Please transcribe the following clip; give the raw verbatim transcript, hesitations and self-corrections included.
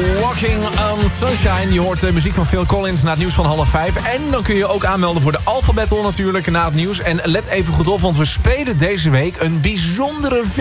Walking on Sunshine. Je hoort de muziek van Phil Collins na het nieuws van half vijf. En dan kun je ook aanmelden voor de Alpha Battle natuurlijk na het nieuws. En let even goed op, want we spelen deze week een bijzondere